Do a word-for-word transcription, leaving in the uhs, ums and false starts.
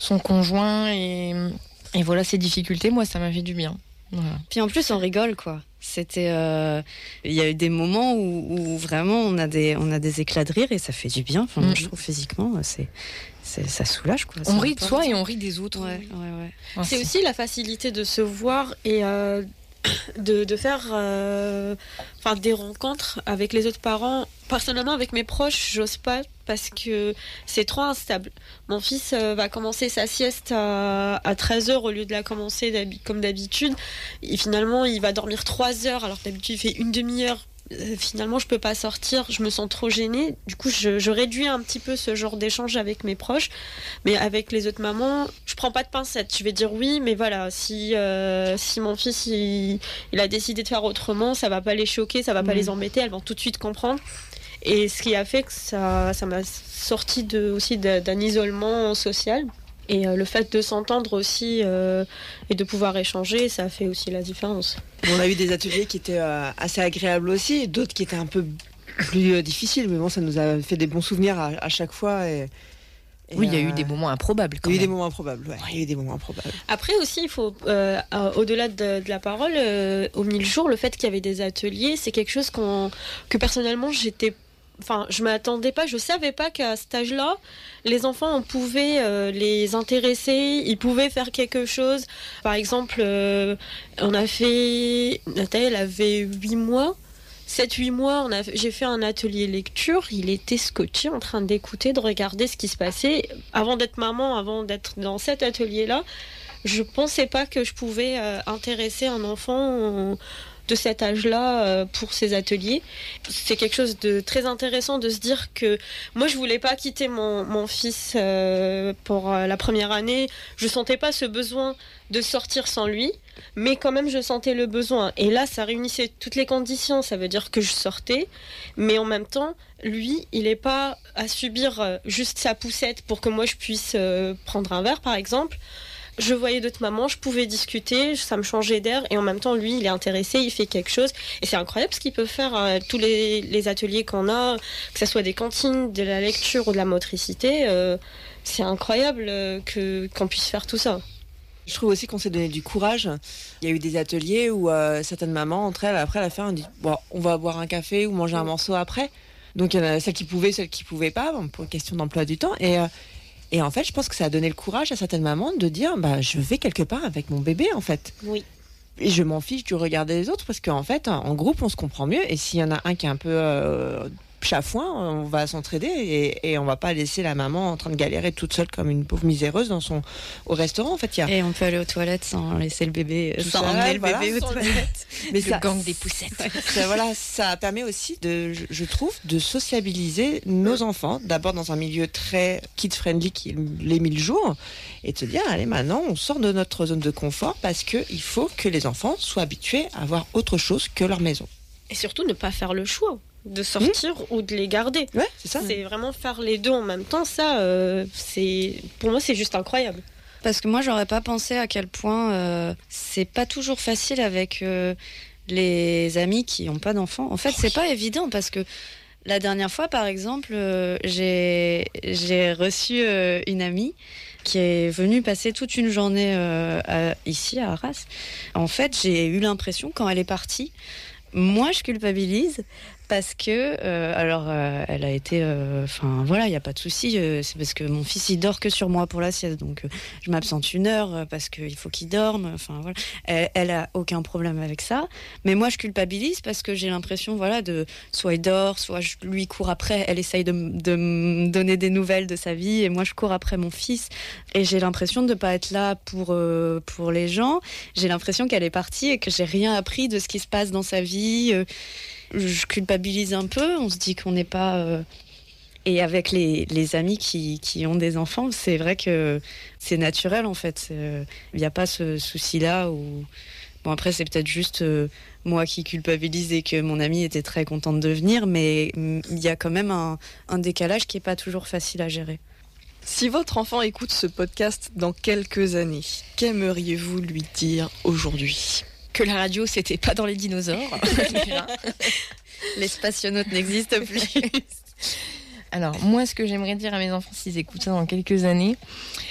son conjoint et, et voilà ses difficultés. Moi, ça m'a fait du bien. Voilà. Puis en plus, on rigole, quoi. C'était, euh... il y a eu des moments où, où vraiment on a des, on a des éclats de rire et ça fait du bien. Enfin, mmh. moi, je trouve physiquement, c'est, c'est, ça soulage, quoi. On rit de soi et on rit des autres. Ouais, ouais, ouais. Ah, c'est, c'est aussi la facilité de se voir et euh, de, de faire, euh, enfin, des rencontres avec les autres parents. Personnellement, avec mes proches, j'ose pas parce que c'est trop instable. Mon fils euh, va commencer sa sieste à, à treize heures au lieu de la commencer d'habi- comme d'habitude. Et finalement, il va dormir trois heures alors que d'habitude, il fait une demi-heure. Euh, finalement, je peux pas sortir, je me sens trop gênée. Du coup, je, je réduis un petit peu ce genre d'échange avec mes proches. Mais avec les autres mamans, je prends pas de pincettes. Je vais dire oui, mais voilà, si, euh, si mon fils il, il a décidé de faire autrement, ça va pas les choquer, ça va pas mmh. les embêter. Elles vont tout de suite comprendre. Et ce qui a fait que ça, ça m'a sorti de, aussi de, d'un isolement social. Et euh, le fait de s'entendre aussi euh, et de pouvoir échanger, ça a fait aussi la différence. On a eu des ateliers qui étaient euh, assez agréables aussi, d'autres qui étaient un peu plus euh, difficiles. Mais bon, ça nous a fait des bons souvenirs à, à chaque fois. Et, et oui, il y a euh, eu des moments improbables. Quand il y a eu même. des moments improbables, ouais. Il y a eu des moments improbables. Après aussi, il faut, euh, euh, au-delà de, de la parole, euh, au mille jours, le fait qu'il y avait des ateliers, c'est quelque chose qu'on, que personnellement, j'étais Enfin, je m'attendais pas, je savais pas qu'à cet âge-là, les enfants, on pouvait euh, les intéresser, ils pouvaient faire quelque chose. Par exemple, euh, on a fait, Nathalie, elle avait huit mois, sept huit mois, on a, j'ai fait un atelier lecture, il était scotché en train d'écouter, de regarder ce qui se passait. Avant d'être maman, avant d'être dans cet atelier-là, je pensais pas que je pouvais euh, intéresser un enfant euh, de cet âge-là euh, pour ces ateliers. C'est quelque chose de très intéressant de se dire que moi je voulais pas quitter mon, mon fils euh, pour euh, la première année. Je sentais pas ce besoin de sortir sans lui, mais quand même je sentais le besoin. Et là ça réunissait toutes les conditions, ça veut dire que je sortais, mais en même temps lui il est pas à subir euh, juste sa poussette pour que moi je puisse euh, prendre un verre par exemple. Je voyais d'autres mamans, je pouvais discuter, ça me changeait d'air et en même temps, lui, il est intéressé, il fait quelque chose. Et c'est incroyable ce qu'il peut faire, euh, tous les, les ateliers qu'on a, que ce soit des cantines, de la lecture ou de la motricité. Euh, c'est incroyable euh, que, qu'on puisse faire tout ça. Je trouve aussi qu'on s'est donné du courage. Il y a eu des ateliers où euh, certaines mamans, entre elles, après à la fin, on dit bon, on va boire un café ou manger un morceau après. Donc il y en a celles qui pouvaient, celles qui pouvaient pas, bon, pour question d'emploi du temps. Et... Euh, Et en fait, je pense que ça a donné le courage à certaines mamans de dire bah, je vais quelque part avec mon bébé, en fait. Oui. Et je m'en fiche du regard des autres parce qu'en fait, en groupe, on se comprend mieux. Et s'il y en a un qui est un peu euh, chafouin, on va s'entraider et, et on va pas laisser la maman en train de galérer toute seule comme une pauvre miséreuse dans son, au restaurant. En fait, il y a... Et on peut aller aux toilettes sans laisser le bébé, Tout sans ça, emmener le voilà, bébé aux toilettes. Mais le ça, gang des poussettes. Ça, voilà, ça permet aussi, de, je, je trouve, de sociabiliser nos enfants. D'abord dans un milieu très kid-friendly qui est les mille jours. Et de se dire, allez, maintenant, on sort de notre zone de confort parce qu'il faut que les enfants soient habitués à avoir autre chose que leur maison. Et surtout, ne pas faire le choix de sortir mmh. ou de les garder. Ouais, c'est ça. C'est vraiment faire les deux en même temps. Ça, euh, c'est, pour moi, c'est juste incroyable. Parce que moi, j'aurais pas pensé à quel point euh, c'est pas toujours facile avec euh, les amis qui n'ont pas d'enfants. En fait, c'est pas évident parce que la dernière fois, par exemple, euh, j'ai, j'ai reçu euh, une amie qui est venue passer toute une journée euh, à, ici à Arras. En fait, j'ai eu l'impression, quand elle est partie, moi, je culpabilise parce que, euh, alors, euh, elle a été, enfin, euh, voilà, il n'y a pas de souci. Euh, c'est parce que mon fils, il dort que sur moi pour la sieste, donc euh, je m'absente une heure euh, parce qu'il faut qu'il dorme. Enfin, voilà. Elle, elle a aucun problème avec ça. Mais moi, je culpabilise parce que j'ai l'impression, voilà, de soit il dort, soit je lui cours après. Elle essaye de, de me donner des nouvelles de sa vie et moi, je cours après mon fils. Et j'ai l'impression de ne pas être là pour euh, pour les gens. J'ai l'impression qu'elle est partie et que j'ai rien appris de ce qui se passe dans sa vie. Euh, Je culpabilise un peu, on se dit qu'on n'est pas... Euh... Et avec les, les amis qui, qui ont des enfants, c'est vrai que c'est naturel en fait. Il n'y a pas ce souci-là. Où... Bon, après, c'est peut-être juste euh, moi qui culpabilise et que mon amie était très contente de venir, mais il y a quand même un, un décalage qui n'est pas toujours facile à gérer. Si votre enfant écoute ce podcast dans quelques années, qu'aimeriez-vous lui dire aujourd'hui ? Que la radio, c'était pas dans les dinosaures. Les spationautes n'existent plus. Alors, moi, ce que j'aimerais dire à mes enfants s'ils écoutent ça dans quelques années,